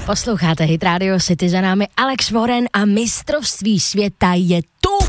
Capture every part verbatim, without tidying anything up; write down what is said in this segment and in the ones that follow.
Posloucháte Hit Radio City, za námi Alex Warren a mistrovství světa je tu.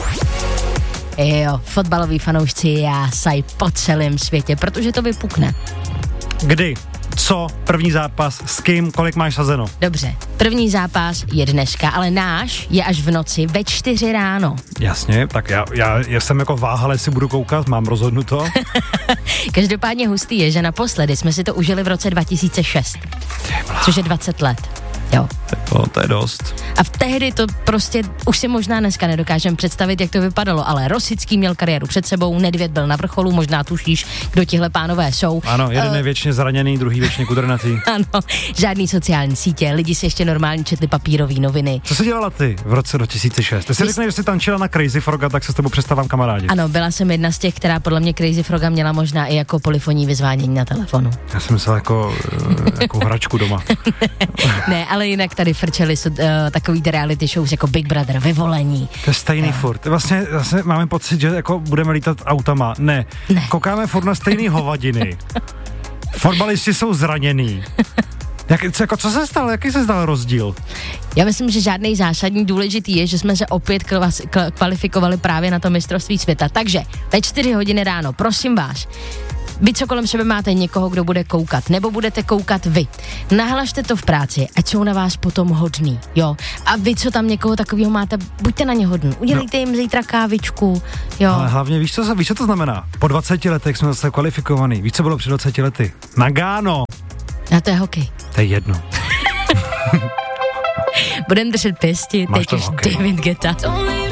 Jo, fotbaloví fanoušci jásají po celém světě, protože to vypukne. Kdy? Co? První zápas? S kým? Kolik máš sazeno? Dobře, první zápas je dneska, ale náš je až v noci ve čtyři ráno. Jasně, tak já, já, já jsem jako váhal, jestli budu koukat, mám rozhodnuto. Každopádně hustý je, že naposledy jsme si to užili v roce dva tisíce šest, což je dvacet let. Jo. To, to je dost. A v tehdy to prostě už si možná dneska nedokážeme představit, jak to vypadalo, ale Rosický měl kariéru před sebou, Nedvěd byl na vrcholu, možná tušíš, kdo tihle pánové jsou. Ano, jeden uh, je věčně zraněný, druhý věčně kudrnatý. Ano, žádný sociální sítě, lidi si ještě normálně četli papírové noviny. Co jsi dělala ty v roce dva tisíce šest? Ty si řekne, že jsi tančila na Crazy Froga, tak se s tebou přestávám kamarádi. Ano, byla jsem jedna z těch, která podle mě Crazy Froga měla možná i jako polyfonní vyzvánění na telefonu. Já jsem myslel jako, jako hračku doma. Ne, ale jinak tady frčeli uh, takový reality shows jako Big Brother, Vyvolení. To je stejný uh. furt. Vlastně, vlastně máme pocit, že jako budeme lítat autama. Ne. ne. Koukáme furt na stejný hovadiny. Fotbalisti jsou zraněný. Jak, co, jako, co se stalo? Jaký se stal rozdíl? Já myslím, že žádný zásadní důležitý je, že jsme se opět klas, kvalifikovali právě na to mistrovství světa. Takže ve čtyři hodiny ráno, prosím vás, vy co kolem sebe máte někoho, kdo bude koukat, nebo budete koukat vy. Nahlašte to v práci, ať jsou na vás potom hodný, jo. A vy, co tam někoho takového máte, buďte na ně hodný. Udělejte no. jim zítra kávičku, jo. Ale hlavně víš, co, víš, co to znamená? Po dvaceti letech jsme zase kvalifikovaný. Víš, co bylo před dvaceti lety? Nagano. A to je hokej. To je jedno. Budeme držet pěsti, teď už David Guetta.